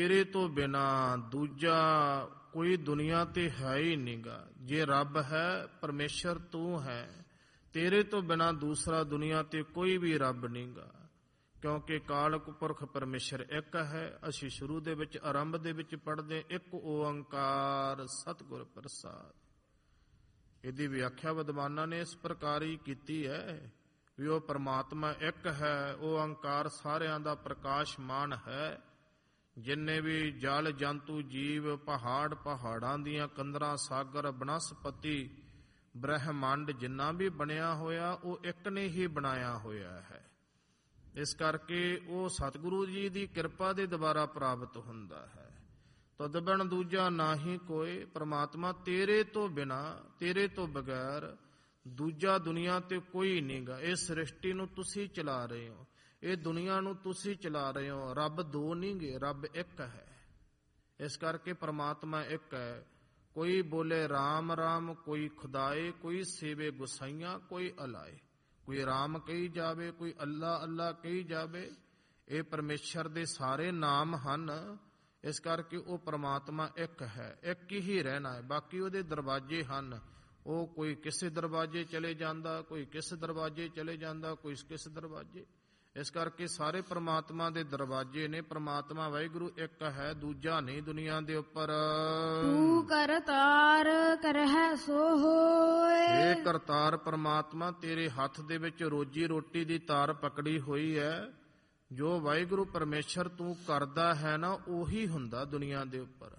ਤੇਰੇ ਤੋਂ ਬਿਨਾ ਦੂਜਾ ਕੋਈ ਦੁਨੀਆ ਤੇ ਹੈ ਹੀ ਨਹੀਂਗਾ। ਜੇ ਰੱਬ ਹੈ, ਪਰਮੇਸ਼ਰ ਤੂੰ ਹੈ, ਤੇਰੇ ਤੋਂ ਬਿਨਾ ਦੂਸਰਾ ਦੁਨੀਆ ਤੇ ਕੋਈ ਵੀ ਰੱਬ ਨਹੀਂਗਾ। ਕਿਉਂਕਿ ਕਾਲਕ ਪੁਰਖ ਪਰਮੇਸ਼ਰ ਇੱਕ ਹੈ। ਅਸੀਂ ਸ਼ੁਰੂ ਦੇ ਵਿੱਚ ਆਰੰਭ ਦੇ ਵਿੱਚ ਪੜ੍ਹਦੇ ਇੱਕ ਓੰਕਾਰ ਸਤਿਗੁਰ ਪ੍ਰਸਾਦ। ਇਹਦੀ ਵਿਆਖਿਆ ਵਿਦਵਾਨਾਂ ਨੇ ਇਸ ਪ੍ਰਕਾਰ ਹੀ ਕੀਤੀ ਹੈ ਵੀ ਉਹ ਪਰਮਾਤਮਾ ਇੱਕ ਹੈ। ਉਹ ਓੰਕਾਰ ਸਾਰਿਆਂ ਦਾ ਪ੍ਰਕਾਸ਼ਮਾਨ ਹੈ। ਜਿੰਨੇ ਵੀ ਜਲ ਜੰਤੂ ਜੀਵ, ਪਹਾੜ, ਪਹਾੜਾਂ ਦੀਆਂ ਕੰਦਰਾਂ, ਸਾਗਰ, ਬਨਸਪਤੀ, ਬ੍ਰਹਿਮੰਡ ਜਿੰਨਾ ਵੀ ਬਣਿਆ ਹੋਇਆ ਉਹ ਇੱਕ ਨੇ ਹੀ ਬਣਾਇਆ ਹੋਇਆ ਹੈ। ਇਸ ਕਰਕੇ ਉਹ ਸਤਿਗੁਰੂ ਜੀ ਦੀ ਕਿਰਪਾ ਦੇ ਦੁਆਰਾ ਪ੍ਰਾਪਤ ਹੁੰਦਾ ਹੈ। ਤਦ ਬਿਨ ਦੂਜਾ ਨਾਹੀ ਕੋਇ। ਪ੍ਰਮਾਤਮਾ ਤੇਰੇ ਤੋਂ ਬਿਨਾ, ਤੇਰੇ ਤੋਂ ਬਗੈਰ ਦੂਜਾ ਦੁਨੀਆ ਤੇ ਕੋਈ ਨਹੀਂਗਾ। ਇਹ ਸ੍ਰਿਸ਼ਟੀ ਨੂੰ ਤੁਸੀਂ ਚਲਾ ਰਹੇ ਹੋ, ਇਹ ਦੁਨੀਆ ਨੂੰ ਤੁਸੀਂ ਚਲਾ ਰਹੇ ਹੋ। ਰੱਬ ਦੋ ਨਹੀਂਗੇ, ਰੱਬ ਇੱਕ ਹੈ। ਇਸ ਕਰਕੇ ਪ੍ਰਮਾਤਮਾ ਇੱਕ ਹੈ। ਕੋਈ ਬੋਲੇ ਰਾਮ ਰਾਮ, ਕੋਈ ਖੁਦਾਏ, ਕੋਈ ਸੇਵੇ ਗੁਸਾਈਆਂ, ਕੋਈ ਅਲਾਏ। ਕੋਈ ਰਾਮ ਕਹੀ ਜਾਵੇ, ਕੋਈ ਅੱਲਾ ਅੱਲਾ ਕਹੀ ਜਾਵੇ। ਇਹ ਪਰਮੇਸ਼ਰ ਦੇ ਸਾਰੇ ਨਾਮ ਹਨ। ਇਸ ਕਰਕੇ ਉਹ ਪ੍ਰਮਾਤਮਾ ਇੱਕ ਹੈ, ਇੱਕ ਹੀ ਰਹਿਣਾ ਹੈ। ਬਾਕੀ ਉਹਦੇ ਦਰਵਾਜ਼ੇ ਹਨ। ਉਹ ਕੋਈ ਕਿਸੇ ਦਰਵਾਜ਼ੇ ਚਲੇ ਜਾਂਦਾ, ਕੋਈ ਕਿਸ ਦਰਵਾਜ਼ੇ ਚਲੇ ਜਾਂਦਾ, ਕੋਈ ਕਿਸ ਦਰਵਾਜ਼ੇ। ਇਸ ਕਰਕੇ ਸਾਰੇ ਪ੍ਰਮਾਤਮਾ ਦੇ ਦਰਵਾਜ਼ੇ ਨੇ। ਪ੍ਰਮਾਤਮਾ ਵਾਹਿਗੁਰੂ ਇੱਕ ਹੈ, ਦੂਜਾ ਨਹੀਂ ਦੁਨੀਆ ਦੇ ਉੱਪਰ। ਤੂੰ ਕਰਤਾਰ ਕਰਹਿ ਸੋ ਹੋਏ। ਇਹ ਕਰਤਾਰ ਪ੍ਰਮਾਤਮਾ ਤੇਰੇ ਹੱਥ ਦੇ ਵਿੱਚ ਰੋਜੀ ਰੋਟੀ ਦੀ ਤਾਰ ਪਕੜੀ ਹੋਈ ਹੈ। ਜੋ ਵਾਹਿਗੁਰੂ ਪਰਮੇਸ਼ਰ ਤੂੰ ਕਰਦਾ ਹੈ ਨਾ, ਉਹੀ ਹੁੰਦਾ ਦੁਨੀਆ ਦੇ ਉੱਪਰ।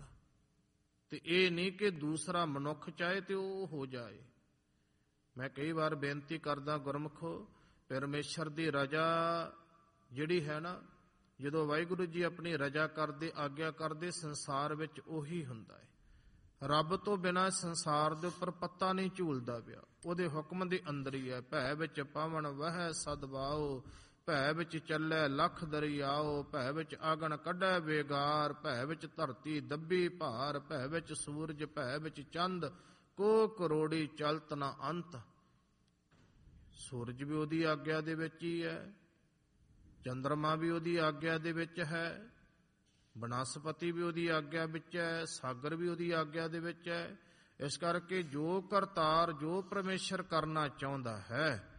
ਤੇ ਇਹ ਨਹੀਂ ਕਿ ਦੂਸਰਾ ਮਨੁੱਖ ਚਾਹੇ ਤੇ ਉਹ ਹੋ ਜਾਏ। ਮੈਂ ਕਈ ਵਾਰ ਬੇਨਤੀ ਕਰਦਾ ਗੁਰਮੁਖੋ, ਪਰਮੇਸ਼ਰ ਦੀ ਰਜ਼ਾ ਜਿਹੜੀ ਹੈ ਨਾ, ਜਦੋਂ ਵਾਹਿਗੁਰੂ ਜੀ ਆਪਣੀ ਰਜ਼ਾ ਕਰਦੇ, ਆਗਿਆ ਕਰਦੇ, ਸੰਸਾਰ ਵਿੱਚ ਉਹੀ ਹੁੰਦਾ ਹੈ। ਰੱਬ ਤੋਂ ਬਿਨਾਂ ਸੰਸਾਰ ਦੇ ਉੱਪਰ ਪੱਤਾ ਨਹੀਂ ਝੂਲਦਾ ਪਿਆ। ਉਹਦੇ ਹੁਕਮ ਦੇ ਅੰਦਰ ਹੀ ਹੈ। ਭੈ ਵਿੱਚ ਪਵਨ ਵਹਿ ਸਦਵਾਓ, ਭੈ ਵਿੱਚ ਚੱਲੈ ਲੱਖ ਦਰਿਆਓ, ਭੈ ਵਿੱਚ ਆਗਣ ਕੱਢੈ ਵੇਗਾਰ, ਭੈ ਵਿੱਚ ਧਰਤੀ ਦੱਬੀ ਭਾਰ, ਭੈ ਵਿੱਚ ਸੂਰਜ, ਭੈ ਵਿੱਚ ਚੰਦ, ਕੋ ਕਰੋੜੀ ਚਲਤ ਨਾ ਅੰਤ। ਸੂਰਜ ਵੀ ਉਹਦੀ ਆਗਿਆ ਦੇ ਵਿੱਚ ਹੀ ਹੈ, ਚੰਦਰਮਾ ਵੀ ਉਹਦੀ ਆਗਿਆ ਦੇ ਵਿੱਚ ਹੈ, ਬਨਸਪਤੀ ਵੀ ਉਹਦੀ ਆਗਿਆ ਵਿੱਚ ਹੈ, ਸਾਗਰ ਵੀ ਉਹਦੀ ਆਗਿਆ ਦੇ ਵਿੱਚ ਹੈ। ਇਸ ਕਰਕੇ ਜੋ ਕਰਤਾਰ, ਜੋ ਪਰਮੇਸ਼ਰ ਕਰਨਾ ਚਾਹੁੰਦਾ ਹੈ